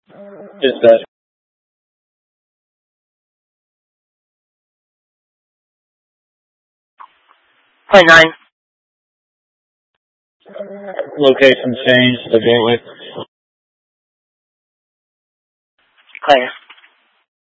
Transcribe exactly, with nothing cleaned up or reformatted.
Is that Point nine. location change to the gateway? Clear.